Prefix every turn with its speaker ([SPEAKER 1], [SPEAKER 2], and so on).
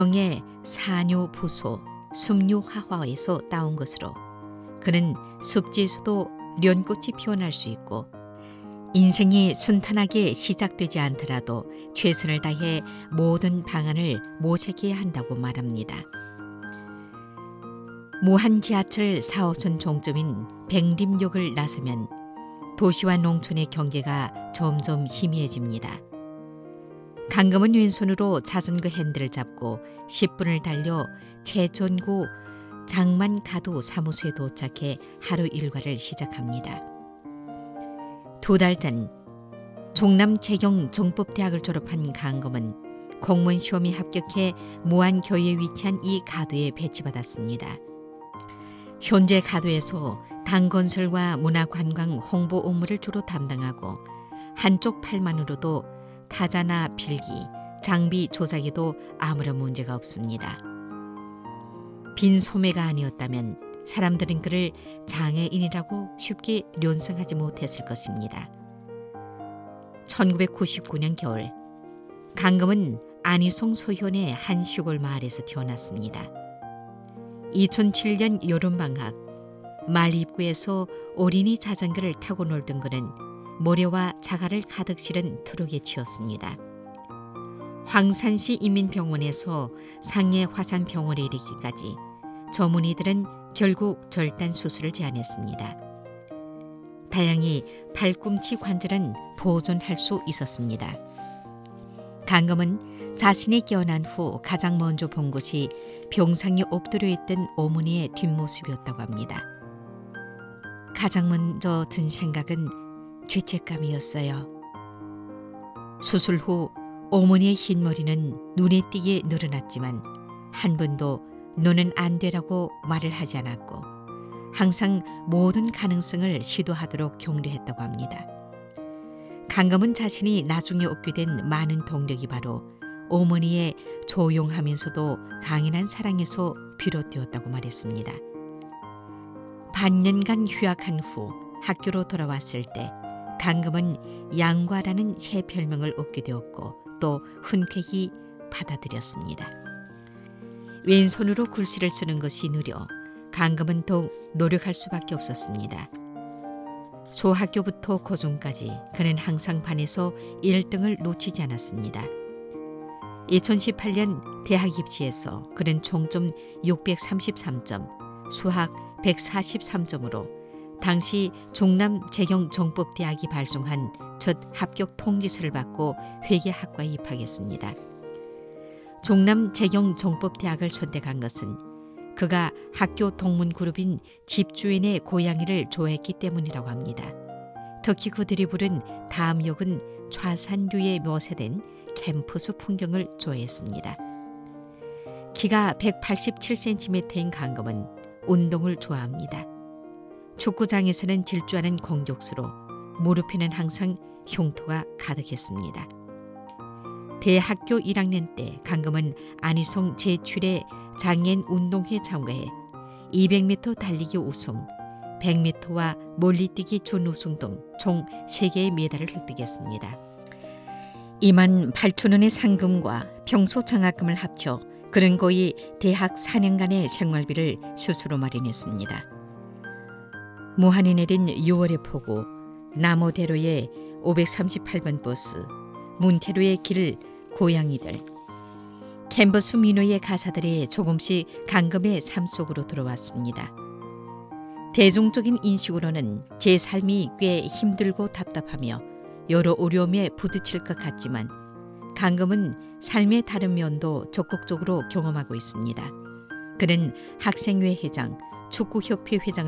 [SPEAKER 1] 의 사뇨 부소 숲류화화에서 따온 것으로 그는 숲지에서도 련꽃이 피어날 수 있고 인생이 순탄하게 시작되지 않더라도 최선을 다해 모든 방안을 모색해야 한다고 말합니다. 무한 지하철 4호선 종점인 백림역을 나서면 도시와 농촌의 경계가 점점 희미해집니다. 강금은 왼손으로 자전거 핸들을 잡고 10분을 달려 제천구 장만가도 사무소에 도착해 하루 일과를 시작합니다. 2달 전 종남재경정법대학을 졸업한 강금은 공무원 시험에 합격해 무안교회에 위치한 이 가도에 배치받았습니다. 현재 가도에서 당건설과 문화관광 홍보 업무를 주로 담당하고 한쪽 팔만으로도 타자나 필기, 장비 조작에도 아무런 문제가 없습니다. 빈 소매가 아니었다면 사람들은 그를 장애인이라고 쉽게 련성하지 못했을 것입니다. 1999년 겨울, 강금은 안희송 소현의 한 시골 마을에서 태어났습니다. 2007년 여름방학, 마을 입구에서 어린이 자전거를 타고 놀던 그는 모래와 자갈을 가득 실은 트럭에 치였습니다. 황산시 인민병원에서 상해 화산병원에 이르기까지 전문의들은 결국 절단 수술을 제안했습니다. 다행히 발꿈치 관절은 보존할 수 있었습니다. 강금은 자신이 깨어난 후 가장 먼저 본 곳이 병상에 엎드려 있던 어머니의 뒷모습이었다고 합니다. 가장 먼저 든 생각은 죄책감이었어요. 수술 후 어머니의 흰 머리는 눈에 띄게 늘어났지만 한 번도 너는 안 되라고 말을 하지 않았고 항상 모든 가능성을 시도하도록 격려했다고 합니다. 강금은 자신이 나중에 얻게 된 많은 동력이 바로 어머니의 조용하면서도 강인한 사랑에서 비롯되었다고 말했습니다. 반년간 휴학한 후 학교로 돌아왔을 때 강금은 양과라는 새 별명을 얻게 되었고 또 흔쾌히 받아들였습니다. 왼손으로 글씨를 쓰는 것이 느려 강금은 더욱 노력할 수밖에 없었습니다. 소학교부터 고중까지 그는 항상 반에서 1등을 놓치지 않았습니다. 2018년 대학 입시에서 그는 총점 633점, 수학 143점으로 당시 종남재경정법대학이 발송한 첫 합격 통지서를 받고 회계학과에 입학했습니다. 종남재경정법대학을 선택한 것은 그가 학교 동문 그룹인 집주인의 고양이를 좋아했기 때문이라고 합니다. 특히 그들이 부른 다음 역은 좌산류에 묘사된 캠퍼스 풍경을 좋아했습니다. 키가 187cm인 강금은 운동을 좋아합니다. 축구장에서는 질주하는 공격수로 무릎에는 항상 흉터가 가득했습니다. 대학교 1학년 때 강금은 안희송 제7회 장애인 운동회에 참가해 200m 달리기 우승, 100m와 멀리뛰기 준우승 등 총 3개의 메달을 획득했습니다. 28,000원의 상금과 평소 장학금을 합쳐 그는 거의 대학 4년간의 생활비를 스스로 마련했습니다. 무한히 내린 6월의 폭우, 남호대로의 538번 버스, 문태로의 길, 고양이들, 캔버스 민호의 가사들이 조금씩 강금의 삶 속으로 들어왔습니다. 대중적인 인식으로는 제 삶이 꽤 힘들고 답답하며 여러 어려움에 부딪힐 것 같지만 강금은 삶의 다른 면도 적극적으로 경험하고 있습니다. 그는 학생회 회장, 축구협회 회장을